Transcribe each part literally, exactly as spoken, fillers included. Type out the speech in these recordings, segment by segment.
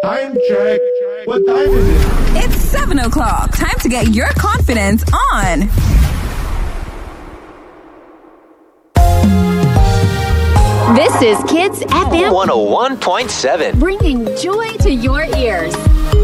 Time check. What time is it? It's seven o'clock. Time to get your confidence on. This is Kids F M one oh one point seven. bringing joy to your ears.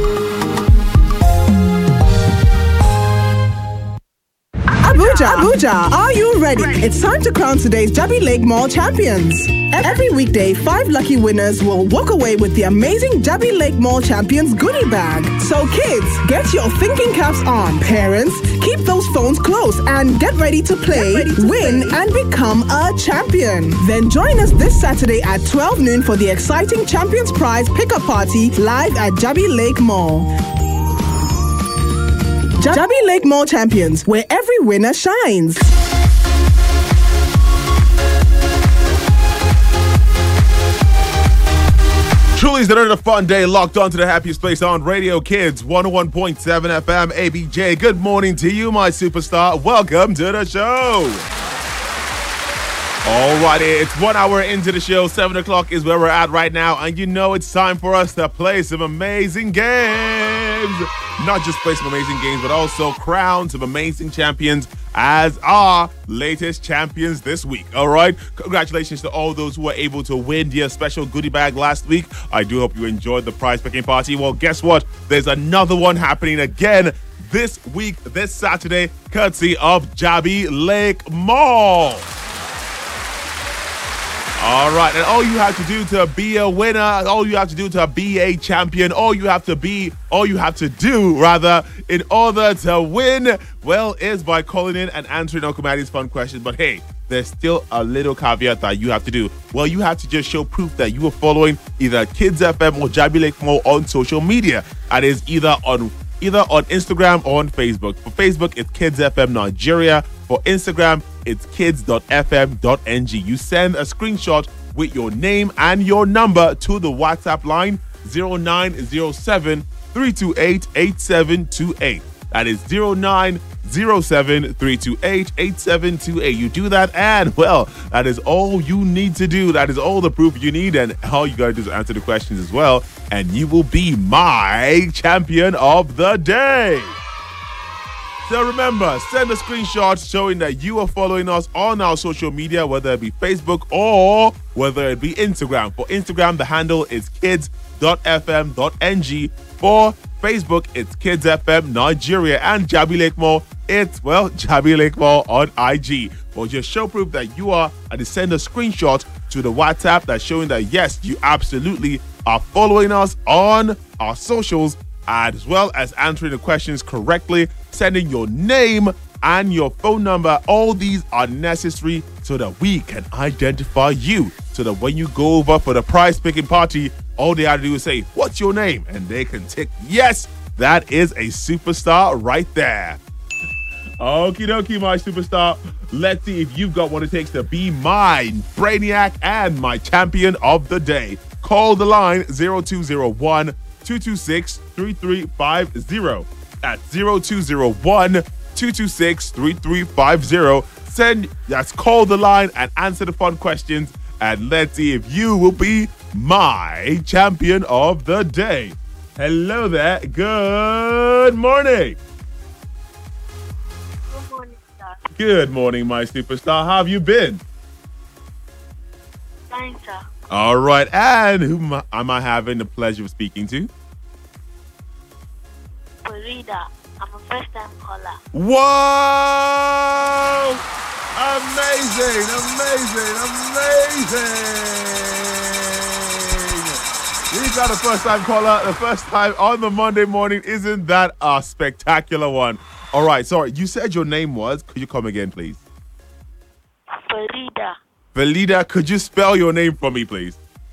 Abuja, Abuja, are you ready? It's time to crown today's Jabi Lake Mall champions. Every weekday, five lucky winners will walk away with the amazing Jabi Lake Mall Champions goodie bag. So kids, get your thinking caps on. Parents, keep those phones close and get ready to play, ready to win, play. and become a champion. Then join us this Saturday at twelve noon for the exciting Champions Prize Pickup Party live at Jabi Lake Mall. Jabi Lake Mall Champions, where every winner shines. Truly, it's another fun day locked on to the happiest place on Radio Kids, one oh one point seven F M A B J. Good morning to you, my superstar. Welcome to the show. Alrighty, it's one hour into the show. Seven o'clock is where we're at right now, and you know it's time for us to play some amazing games. Not just play some amazing games, but also crown some amazing champions as our latest champions this week. All right, congratulations to all those who were able to win their special goodie bag last week. I do hope you enjoyed the prize picking party. Well, guess what? There's another one happening again this week, this Saturday, courtesy of Jabi Lake Mall. All right, and all you have to do to be a winner, all you have to do to be a champion, all you have to be, all you have to do, rather, in order to win, well, is by calling in and answering Uncle Maddie's fun questions. But hey, there's still a little caveat that you have to do. Well, you have to just show proof that you are following either Kids F M or Jabi Lake Mall on social media. That is either on either on Instagram or on Facebook. For Facebook, it's Kids F M Nigeria. For Instagram, it's kids dot f m dot n g. You send a screenshot with your name and your number to the WhatsApp line zero nine zero seven, three two eight, eight seven two eight. That is zero nine zero seven, three two eight, eight seven two eight. You do that and, well, that is all you need to do. That is all the proof you need, and all you gotta do is answer the questions as well, and you will be my champion of the day. So remember, send a screenshot showing that you are following us on our social media, whether it be Facebook or whether it be Instagram. For Instagram, the handle is kids dot f m dot n g. For Facebook, it's Kids F M Nigeria. And Jabi Lake Mall, it's, well, Jabi Lake Mall on I G. Or just show proof that you are, and send a screenshot to the WhatsApp that's showing that, yes, you absolutely are following us on our socials, as well as answering the questions correctly, sending your name and your phone number. All these are necessary so that we can identify you, so that when you go over for the prize picking party, all they have to do is say, what's your name? And they can tick, yes, that is a superstar right there. Okie dokie, my superstar. Let's see if you've got what it takes to be my brainiac and my champion of the day. Call the line zero two zero one, two two six, three three five zero. At zero two zero one, two two six, three three five zero. Send, that's call the line and answer the fun questions, and let's see if you will be my champion of the day. Hello there. Good morning. Good morning, sir. Good morning, my superstar. How have you been? Fine, sir. All right. And who am I having the pleasure of speaking to? Farida. I'm a first-time caller. Whoa! Amazing, amazing, amazing! We got a first-time caller, the first time on the Monday morning. Isn't that a spectacular one? All right, sorry, you said your name was. Could you come again, please? Farida. Valida, could you spell your name for me, please?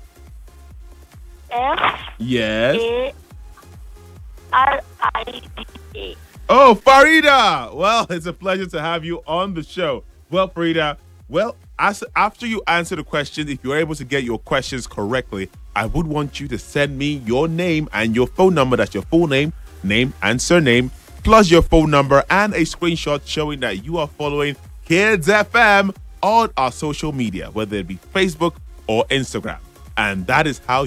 F Yes. A R I D A. Oh, Farida! Well, it's a pleasure to have you on the show. Well, Farida, well, as, after you answer the question, if you're able to get your questions correctly, I would want you to send me your name and your phone number. That's your full name, name and surname, plus your phone number and a screenshot showing that you are following Kids F M on our social media, whether it be Facebook or Instagram. And that is how